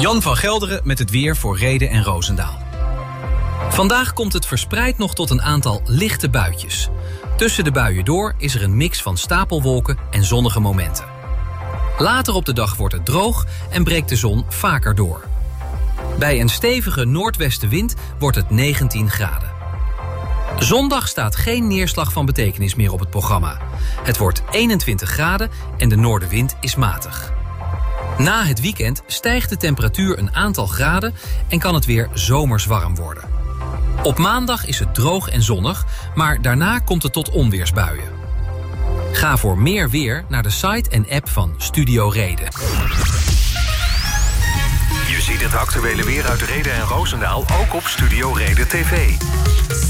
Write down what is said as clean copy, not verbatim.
Jan van Gelderen met het weer voor Rheden en Roosendaal. Vandaag komt het verspreid nog tot een aantal lichte buitjes. Tussen de buien door is er een mix van stapelwolken en zonnige momenten. Later op de dag wordt het droog en breekt de zon vaker door. Bij een stevige noordwestenwind wordt het 19 graden. Zondag staat geen neerslag van betekenis meer op het programma. Het wordt 21 graden en de noordenwind is matig. Na het weekend stijgt de temperatuur een aantal graden en kan het weer zomers warm worden. Op maandag is het droog en zonnig, maar daarna komt het tot onweersbuien. Ga voor meer weer naar de site en app van Studio Reden. Je ziet het actuele weer uit Rheden en Roosendaal ook op Studio Reden TV.